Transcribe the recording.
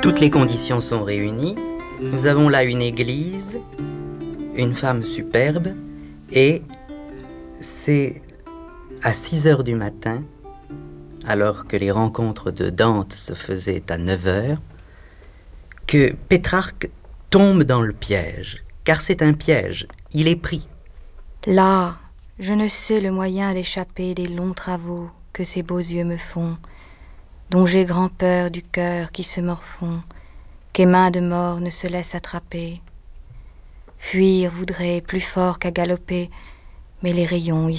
Toutes les conditions sont réunies. Nous avons là une église, une femme superbe, et c'est à 6 heures du matin, alors que les rencontres de Dante se faisaient à 9 heures, que Pétrarque tombe dans le piège, car c'est un piège, il est pris. Là, je ne sais le moyen d'échapper des longs travaux que ces beaux yeux me font, dont j'ai grand peur du cœur qui se morfond, qu'es mains de mort ne se laissent attraper. Fuir voudrait plus fort qu'à galoper, mais les rayons y